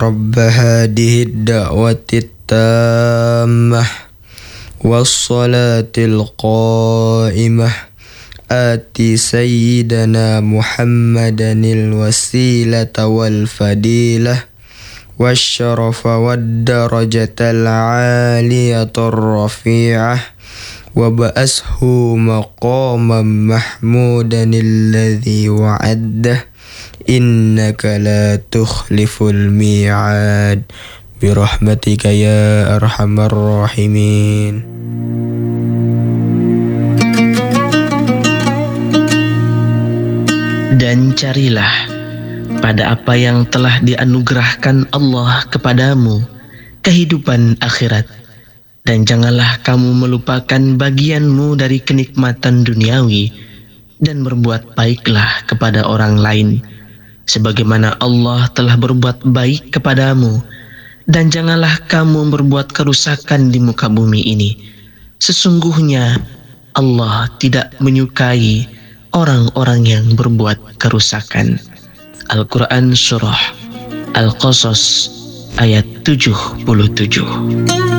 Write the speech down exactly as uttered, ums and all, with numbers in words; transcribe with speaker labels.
Speaker 1: رب هذه الدعوة التامة والصلاة القائمة آت سيدنا محمدا الوسيلة والفضيلة والشرف والدرجة العالية الرفيعة وبعثه مقاما محمودا الذي وعده إنك لا تخلف الميعاد برحمتك يا أرحم الراحمين.
Speaker 2: Dan carilah pada apa yang telah dianugerahkan Allah kepadamu kehidupan akhirat, dan janganlah kamu melupakan bagianmu dari kenikmatan duniawi, dan berbuat baiklah kepada orang lain sebagaimana Allah telah berbuat baik kepadamu, dan janganlah kamu berbuat kerusakan di muka bumi ini. Sesungguhnya Allah tidak menyukai orang-orang yang berbuat kerusakan. Al-Quran Surah Al-Qasas ayat tujuh puluh tujuh.